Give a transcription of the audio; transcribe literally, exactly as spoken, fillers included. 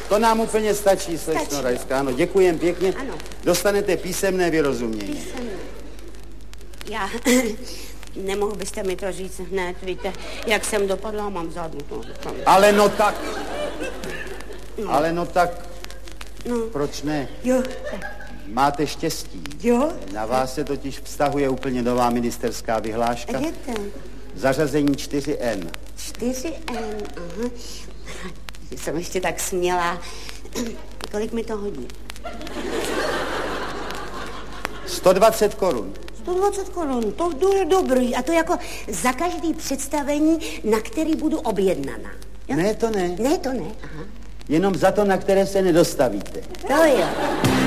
To nám úplně stačí, slečno Rajská. Ano, děkujem pěkně. Ano. Dostanete písemné vyrozumění. Písemné. Já... Nemohl byste mi to říct hned, víte, jak jsem dopadla, mám zadnu. No, ale no tak... No. Ale no tak... No. Proč ne? Jo. Máte štěstí. Jo. Na vás se totiž vztahuje úplně nová ministerská vyhláška. Je to? Zařazení čtyři N. čtyři N, aha. Jsem ještě tak smělá. Kolik mi to hodí? sto dvacet korun. sto dvacet korun, to je dobrý. A to jako za každý představení, na který budu objednaná. Jo? Ne, to ne. Ne, to ne, aha. Jenom za to, na které se nedostavíte. To jo.